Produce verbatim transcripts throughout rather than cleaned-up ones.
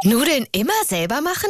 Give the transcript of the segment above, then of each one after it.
Nudeln immer selber machen?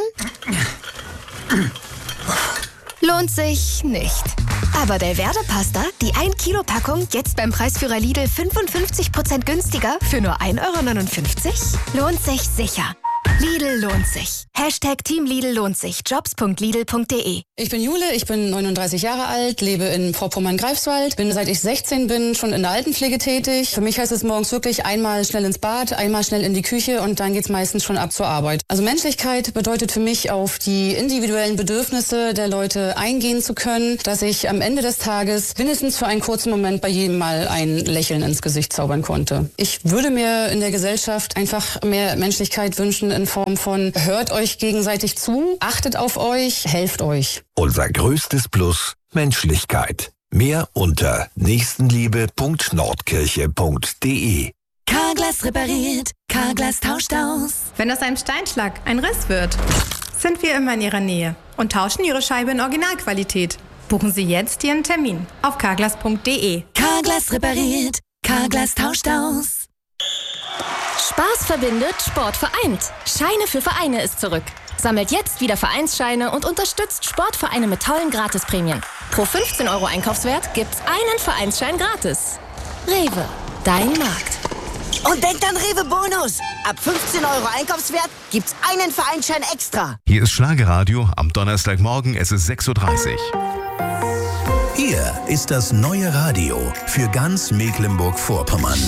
Lohnt sich nicht. Aber Belverde-Pasta, die ein Kilo Packung, jetzt beim Preisführer Lidl fünfundfünfzig Prozent günstiger für nur ein Euro neunundfünfzig? Lohnt sich sicher. Lidl lohnt sich. Hashtag Team Lidl lohnt sich. Jobs punkt lidl punkt de. Ich bin Jule, ich bin neununddreißig Jahre alt, lebe in Vorpommern-Greifswald, bin seit ich sechzehn bin schon in der Altenpflege tätig. Für mich heißt es morgens wirklich einmal schnell ins Bad, einmal schnell in die Küche und dann geht's meistens schon ab zur Arbeit. Also Menschlichkeit bedeutet für mich, auf die individuellen Bedürfnisse der Leute eingehen zu können, dass ich am Ende des Tages mindestens für einen kurzen Moment bei jedem mal ein Lächeln ins Gesicht zaubern konnte. Ich würde mir in der Gesellschaft einfach mehr Menschlichkeit wünschen in Form von hört euch gegenseitig zu, achtet auf euch, helft euch. Unser größtes Plus: Menschlichkeit. Mehr unter nächstenliebe punkt nordkirche punkt de. Carglass repariert, Carglass tauscht aus. Wenn aus einem Steinschlag ein Riss wird, sind wir immer in Ihrer Nähe und tauschen Ihre Scheibe in Originalqualität. Buchen Sie jetzt Ihren Termin auf carglass punkt de. Carglass repariert, Carglass tauscht aus. Spaß verbindet, Sport vereint. Scheine für Vereine ist zurück. Sammelt jetzt wieder Vereinsscheine und unterstützt Sportvereine mit tollen Gratisprämien. Pro fünfzehn Euro Einkaufswert gibt's einen Vereinsschein gratis. Rewe, dein Markt. Und denkt an Rewe Bonus. Ab fünfzehn Euro Einkaufswert gibt's einen Vereinsschein extra. Hier ist Schlagerradio am Donnerstagmorgen, es ist sechs Uhr dreißig. Hier ist das neue Radio für ganz Mecklenburg-Vorpommern.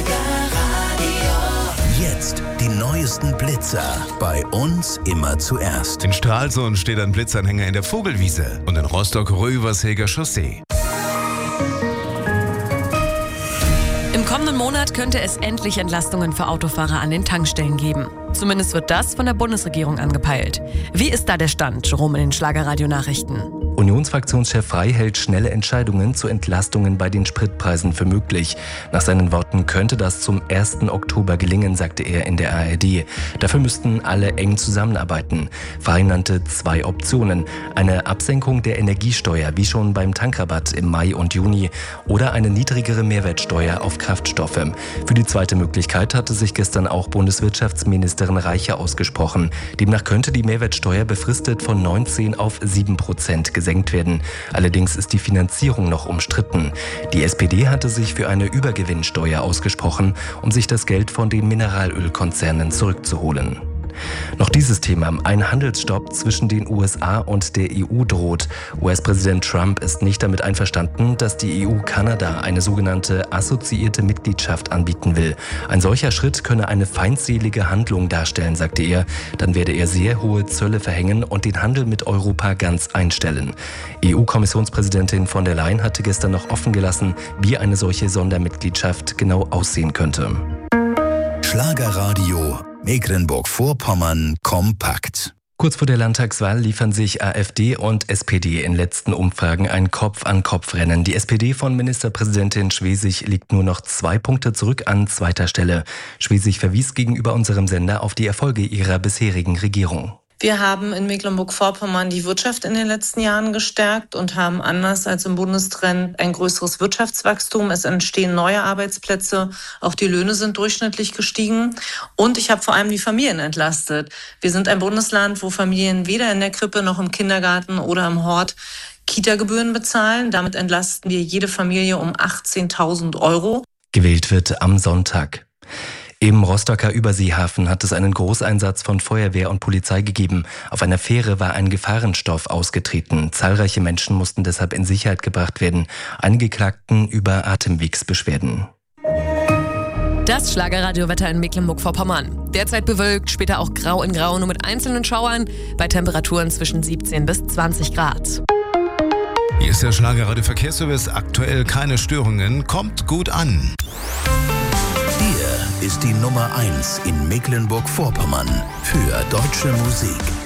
Jetzt die neuesten Blitzer. Bei uns immer zuerst. In Stralsund steht ein Blitzanhänger in der Vogelwiese und in Rostock-Röversheger Chaussee. Im kommenden Monat könnte es endlich Entlastungen für Autofahrer an den Tankstellen geben. Zumindest wird das von der Bundesregierung angepeilt. Wie ist da der Stand, Jerome, in den Schlagerradio-Nachrichten? Unionsfraktionschef Frey hält schnelle Entscheidungen zu Entlastungen bei den Spritpreisen für möglich. Nach seinen Worten könnte das zum ersten Oktober gelingen, sagte er in der A R D. Dafür müssten alle eng zusammenarbeiten. Frey nannte zwei Optionen. Eine Absenkung der Energiesteuer, wie schon beim Tankrabatt im Mai und Juni, oder eine niedrigere Mehrwertsteuer auf Kraftstoffe. Für die zweite Möglichkeit hatte sich gestern auch Bundeswirtschaftsministerin Reiche ausgesprochen. Demnach könnte die Mehrwertsteuer befristet von neunzehn auf sieben Prozent gesenkt werden. Allerdings ist die Finanzierung noch umstritten. Die S P D hatte sich für eine Übergewinnsteuer ausgesprochen, um sich das Geld von den Mineralölkonzernen zurückzuholen. Noch dieses Thema. Ein Handelsstopp zwischen den U S A und der E U droht. U S-Präsident Trump ist nicht damit einverstanden, dass die E U Kanada eine sogenannte assoziierte Mitgliedschaft anbieten will. Ein solcher Schritt könne eine feindselige Handlung darstellen, sagte er. Dann werde er sehr hohe Zölle verhängen und den Handel mit Europa ganz einstellen. E U-Kommissionspräsidentin von der Leyen hatte gestern noch offen gelassen, wie eine solche Sondermitgliedschaft genau aussehen könnte. Schlagerradio Mecklenburg-Vorpommern kompakt. Kurz vor der Landtagswahl liefern sich AfD und S P D in letzten Umfragen ein Kopf-an-Kopf-Rennen. Die S P D von Ministerpräsidentin Schwesig liegt nur noch zwei Punkte zurück an zweiter Stelle. Schwesig verwies gegenüber unserem Sender auf die Erfolge ihrer bisherigen Regierung. Wir haben in Mecklenburg-Vorpommern die Wirtschaft in den letzten Jahren gestärkt und haben anders als im Bundestrend ein größeres Wirtschaftswachstum. Es entstehen neue Arbeitsplätze, auch die Löhne sind durchschnittlich gestiegen. Und ich habe vor allem die Familien entlastet. Wir sind ein Bundesland, wo Familien weder in der Krippe noch im Kindergarten oder im Hort Kita-Gebühren bezahlen. Damit entlasten wir jede Familie um achtzehntausend Euro. Gewählt wird am Sonntag. Im Rostocker Überseehafen hat es einen Großeinsatz von Feuerwehr und Polizei gegeben. Auf einer Fähre war ein Gefahrenstoff ausgetreten. Zahlreiche Menschen mussten deshalb in Sicherheit gebracht werden. Einige klagten über Atemwegsbeschwerden. Das Schlagerradiowetter in Mecklenburg-Vorpommern. Derzeit bewölkt, später auch grau in grau, nur mit einzelnen Schauern, bei Temperaturen zwischen siebzehn bis zwanzig Grad. Hier ist der Schlagerradio Verkehrsservice. Aktuell keine Störungen. Kommt gut an. Hier ist die Nummer eins in Mecklenburg-Vorpommern für deutsche Musik.